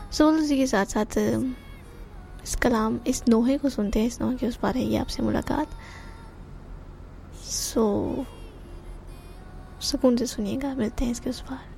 Soul जी के साथ साथ इस कलाम, इस नोहे को सुनते हैं, इस नोहे के उस पार है ये आपसे मुलाकात। सो सुकून से सुनिएगा, मिलते हैं इसके उस पार।